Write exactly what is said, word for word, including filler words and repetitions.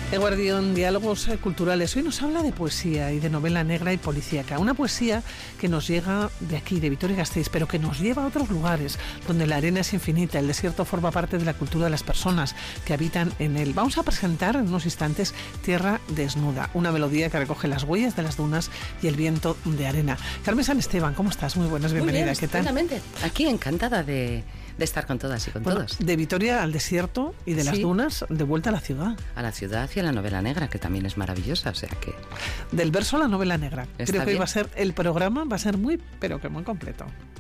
Eguardión, diálogos culturales. Hoy nos habla de poesía y de novela negra y policíaca. Una poesía que nos llega de aquí, de Vitoria-Gasteiz, pero que nos lleva a otros lugares, donde la arena es infinita, el desierto forma parte de la cultura de las personas que habitan en él. Vamos a presentar en unos instantes Tierra Desnuda, una melodía que recoge las huellas de las dunas y el viento de arena. Carmen San Esteban, ¿cómo estás? Muy buenas, bienvenida. Muy bien, ¿qué tal? estupendamente. Aquí encantada de, de estar con todas y con bueno, todos. De Vitoria al desierto y de las Sí. dunas de vuelta a la ciudad. A la ciudad y a la novela negra, que también es maravillosa, o sea que... Del verso a la novela negra. Está Creo que hoy bien. va a ser el programa, va a ser muy, pero que muy completo.